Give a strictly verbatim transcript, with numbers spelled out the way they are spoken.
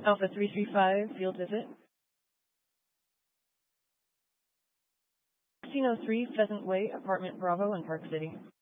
Alpha three three five, field visit. sixteen oh three Pheasant Way, Apartment Bravo in Park City.